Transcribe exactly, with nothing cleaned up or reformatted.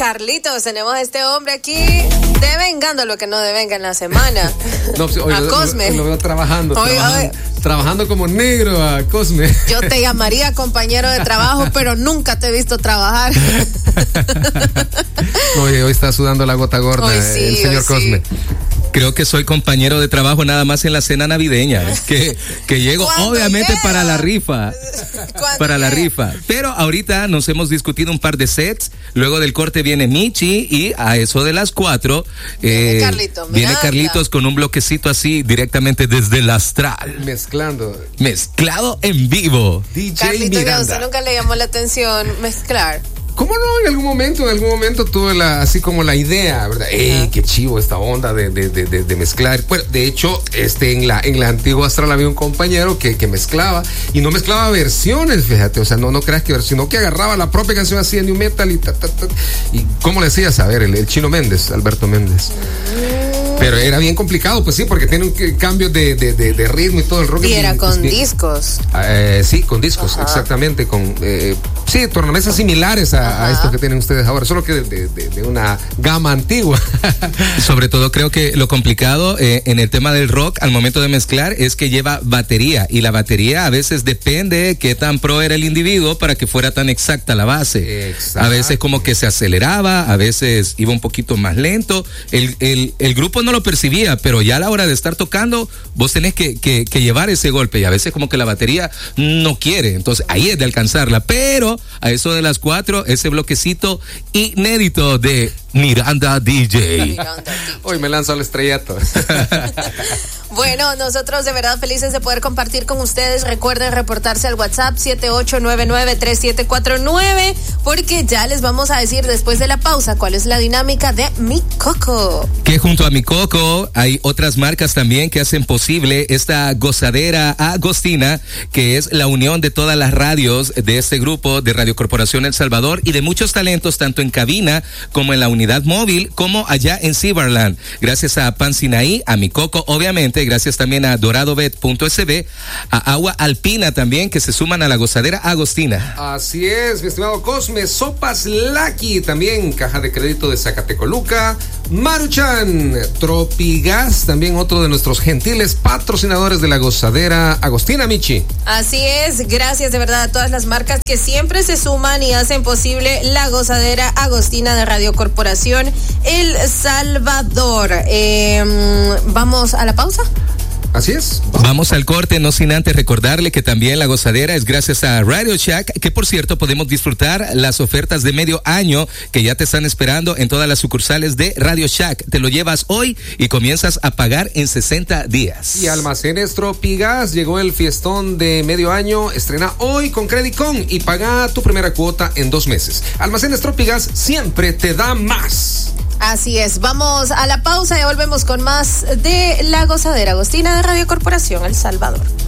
Carlitos, tenemos a este hombre aquí devengando lo que no devenga en la semana. No, pues, hoy a lo, Cosme. Lo, lo veo trabajando, Hoy, trabajando, hoy. trabajando como negro a Cosme. Yo te llamaría compañero de trabajo, pero nunca te he visto trabajar. Oye, hoy está sudando la gota gorda Hoy sí, el señor hoy sí. Cosme. Creo que soy compañero de trabajo nada más en la cena navideña, que, que llego obviamente llega? para la rifa, para la llega? rifa. Pero ahorita nos hemos discutido un par de sets, luego del corte viene Michi y a eso de las cuatro Viene eh, Carlito, viene Miranda. Carlitos con un bloquecito así directamente desde el astral, Mezclando. mezclado en vivo. D J Carlito, ¿a usted Miranda. nunca le llamó la atención mezclar? ¿Cómo no? En algún momento, en algún momento tuve la, así como la idea, ¿verdad? ¡Ey, qué chivo esta onda de, de, de, de, de mezclar! Bueno, de hecho, este, en la, en la antigua Astral había un compañero que, que mezclaba, y no mezclaba versiones, fíjate, o sea, no, no creas que, sino que agarraba la propia canción así de New Metal y ta, ta, ta. ¿Y cómo le decías? A ver, el, el Chino Méndez, Alberto Méndez. Pero era bien complicado, pues sí, porque tiene un cambio de, de, de, de ritmo y todo el rock. Y era bien, con bien, discos. Eh, sí, con discos, Ajá. exactamente, con eh, sí, tornamesas similares a, a estos que tienen ustedes ahora, solo que de, de, de, de una gama antigua. Sobre todo creo que lo complicado eh, en el tema del rock al momento de mezclar es que lleva batería, y la batería a veces depende de qué tan pro era el individuo para que fuera tan exacta la base. Exacto. A veces como que se aceleraba, a veces iba un poquito más lento, el, el, el grupo no lo percibía, pero ya a la hora de estar tocando vos tenés que, que, que llevar ese golpe, y a veces como que la batería no quiere, entonces ahí es de alcanzarla. Pero a eso de las cuatro, ese bloquecito inédito de Miranda D J. Miranda D J. Hoy me lanzo al estrellato. Bueno, nosotros de verdad felices de poder compartir con ustedes. Recuerden reportarse al WhatsApp siete ocho nueve nueve tres siete cuatro nueve, porque ya les vamos a decir después de la pausa cuál es la dinámica de Mi Coco. Que junto a Mi Coco hay otras marcas también que hacen posible esta gozadera agostina, que es la unión de todas las radios de este grupo de Radio Corporación El Salvador y de muchos talentos tanto en cabina como en la unidad móvil como allá en Ciberland. Gracias a Pan Sinaí, a Mi Coco obviamente, gracias también a doradobet punto s b, a Agua Alpina también, que se suman a la gozadera agostina. Así es, mi estimado Cosme. Sopas Lucky también, caja de crédito de Zacatecoluca. Maruchan, Tropigas, también otro de nuestros gentiles patrocinadores de la gozadera agostina, Michi. Así es, gracias de verdad a todas las marcas que siempre se suman y hacen posible la gozadera agostina de Radio Corporación El Salvador. Eh, ¿Vamos a la pausa? Así es. Vamos al corte, no sin antes recordarle que también la gozadera es gracias a Radio Shack, que por cierto podemos disfrutar las ofertas de medio año que ya te están esperando en todas las sucursales de Radio Shack. Te lo llevas hoy y comienzas a pagar en sesenta días. Y Almacenes Tropigas, llegó el fiestón de medio año, estrena hoy con Credicon y paga tu primera cuota en dos meses. Almacenes Tropigas siempre te da más. Así es, vamos a la pausa y volvemos con más de la gozadera agostina de Radio Corporación El Salvador.